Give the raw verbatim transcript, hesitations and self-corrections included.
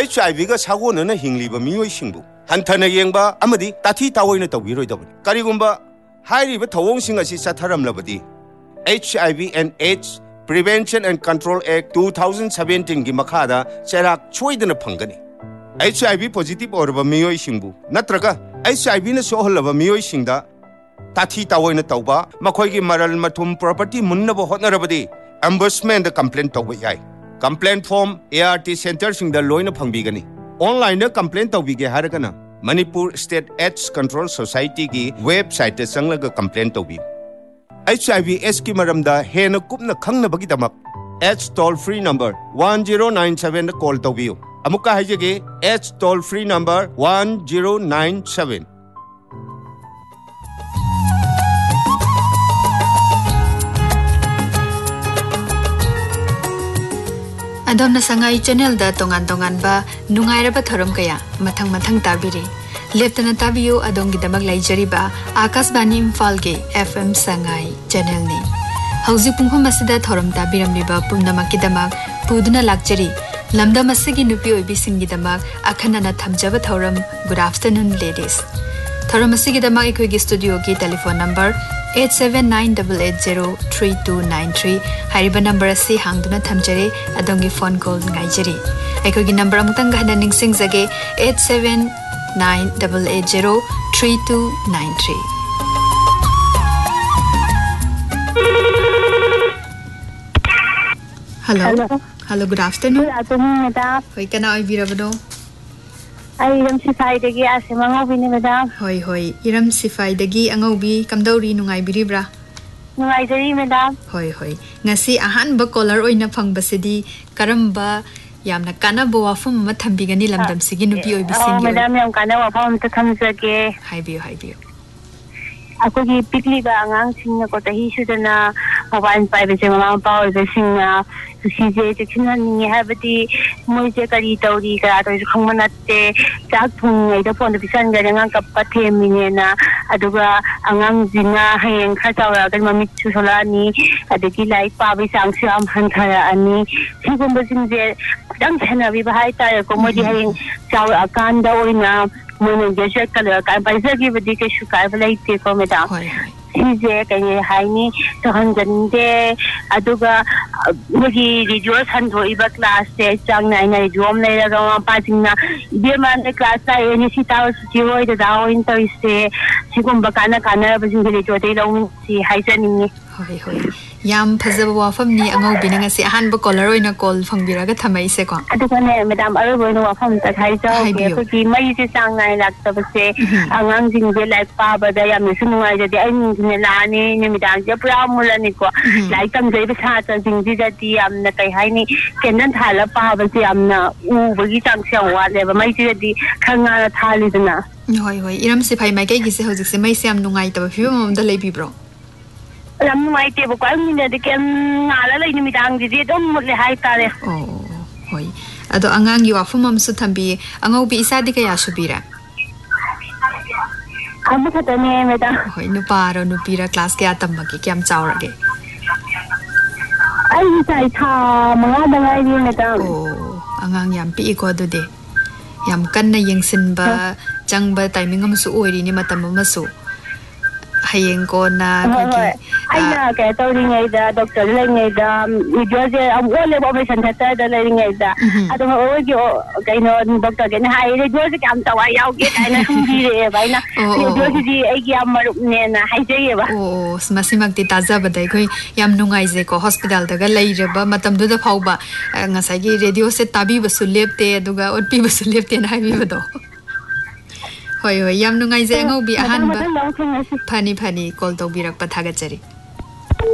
H I V ga sagona hingliba mioi singbu hanthana yengba amadi tathi tawoina tawbiroidabani karigumba hairiba thawong singa si satharamlabadi H I V and AIDS Prevention and Control Act twenty seventeen gi makhada cherak choidana phangani H I V positive orba mioi singbu natraga H I V na soholaba mioi singda tathi tawoina tawba makhoi gi maral mathum property munnaba hotnarabadi ombudsman the complaint tawba yai complaint form A R T center sing the loina phangbigani online the complaint tawbige haragana Manipur State AIDS Control Society gi website te sanglaga complaint tawbi H I V S ki maramda hena kupna khangnabagi damak AIDS toll free number one zero nine seven da call tawbiyo amuka haijege AIDS toll free number one zero nine seven Adom na sangai channel da tongan tongan ba nungai ra ba thorom kaya mathang mathang tabiri leptana tabiyo adong gidamag laijari ba Akashbani Imphal ge F M sangai channel ni hauji pungkham asida thorom tabiram liba pumnamak gidamag puduna lakjari lamda masigi nupi oibi singidamag akhana na thamjaba thoram good afternoon ladies thorom asigi damag ikoi gi studio gi telephone number eight seven nine eight eight zero three two nine three hariba number asi hangduna thamjare adongi phone call ngaijari aikoi gi number amutang gahna ningsing jage eight seven nine eight eight zero three two nine three Hello Hello, Hello good afternoon Good afternoon madam Hoi kana oi birabado Ay iram sifai dagi asima ngobi ni madam Hoi hoi iram sifai dagi angobi kamdauri nungai biribra Nungai jari madam Hoi hoi ngasi ahan ba caller oina phangbasidi karamba yamna kana bo wafum ma thambigani lamdam sigi nupi oi bisingi Oh madam yam kana wafum ta thamjage haibiyo haibiyo Akogi pikli ba angang singna ko tahi sudana mobile pai be mama pa oi be singna sije tikna ni habati moi je kari tauri ka to khangmanatte chak thung ngai da phone bisan ga ngang kap ka themine na aduga angang jinga hayeng kha chawra ga mami chu solani adegi lai pa bi sang siam han thara ani sigum ba singje dang thana bi ba hai ta ko moi di hayeng chawra kan da oina moi je kala ka ba se gi bidi ke shu ka ba lai te ko madam Sije kaya haini tohan gande aduga magi radio sandro iba class te chang nai nai jom nei ra ga pa jingna be man de class ta ni si ta si hoi da daw in to ise sigum ba kana kana ba jing radio te lo si haisan ni hoi hoi yam phajaba wafam ni angau binanga si ahan ba caller oina call phangbira ga thamai se ko aduga ne madam aro bo no wafam ta khai ja ke ko ki mai se sang nai lak ta ba se angang jing je lai pa ba da yam su ngai ja de ai ni la ni ni midang je pra mulani ko lai tam je ba sa ta jing ji ja di am na kai hai ni kenan thala pa ba se am na u ba gi tang siang wa le ba mai ji di khanga na thali dana hoi hoi iram si phai mai kai gi se hojik se mai se am nungai ta ba fiu mom da lei bi bro ram nungai te ba kwal ni de ken ngala lai ni midang ji di dom mut le hai ta le oh hoi ado angang gi wafum am su thambi angau bi isa di kaya subira amu khata ne madam hoi nu paro nu pira class kya tamagi kyam chawrage ai sai tha manga da ngai ni madam oh angang yam pi ko do de yam kan na yengsin ba changba timing am su oiri ni matam ma su hayeng ko na ko ki ai na ke to ri ngai da doctor le ngai da ni jo je am ole bo be san thata da le ngai da ado ma o gi kai no doctor ge na hai re jo je kam ta wa yaw ge dai na hum bi re bai na ni jo ji ai gi am marup ne na hai je ye ba oh smasimak ti taza ba dai khoi yam nungai je ko hospital da ga lai re ba matam du da phau ba ngasai gi radio se tabi ba su lepte aduga ot pi ba su lepte na hai bi ba do hoi hoi yam nungai je ngau bi ahan ba phani phani call to birak pa thaga chari